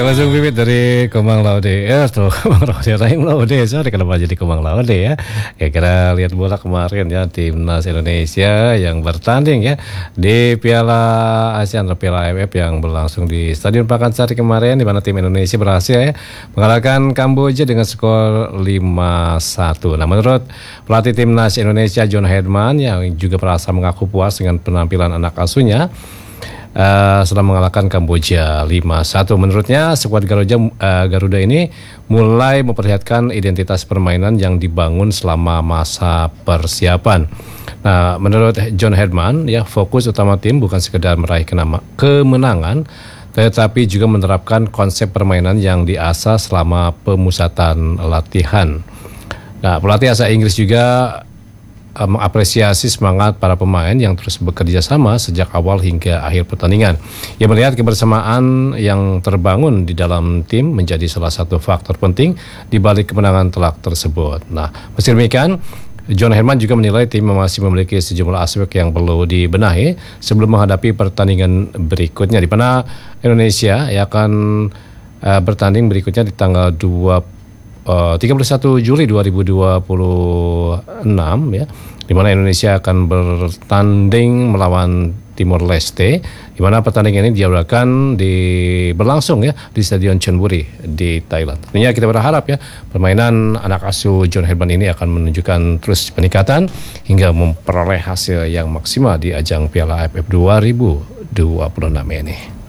Langsung bibit dari Komang Laude ya, tuh Komang Laude, Rahim Laude, sorry kenapa jadi Komang Laude ya. Ya kira lihat bola kemarin ya, timnas Indonesia yang bertanding ya di Piala Asia atau Piala AFF yang berlangsung di Stadion Pakansari kemarin, di mana tim Indonesia berhasil ya mengalahkan Kamboja dengan skor 5-1. Nah, menurut pelatih timnas Indonesia John Herdman yang juga merasa mengaku puas dengan penampilan anak asuhnya setelah mengalahkan Kamboja 5-1. Menurutnya skuad Garuda ini mulai memperlihatkan identitas permainan yang dibangun selama masa persiapan. Nah, menurut John Herdman ya, fokus utama tim bukan sekedar meraih kemenangan, tetapi juga menerapkan konsep permainan yang diasah selama pemusatan latihan. Nah, pelatih asal Inggris juga mengapresiasi semangat para pemain yang terus bekerja sama sejak awal hingga akhir pertandingan. Ia melihat kebersamaan yang terbangun di dalam tim menjadi salah satu faktor penting di balik kemenangan telak tersebut. Nah, meski demikian, John Herdman juga menilai tim masih memiliki sejumlah aspek yang perlu dibenahi sebelum menghadapi pertandingan berikutnya, di mana Indonesia akan bertanding berikutnya di tanggal 31 Juli 2026 ya, di mana Indonesia akan bertanding melawan Timor Leste, di mana pertandingan ini diadakan berlangsung ya di Stadion Chonburi di Thailand. Tentunya kita berharap ya permainan anak asuh John Herdman ini akan menunjukkan terus peningkatan hingga memperoleh hasil yang maksimal di ajang Piala AFF 2026 ini.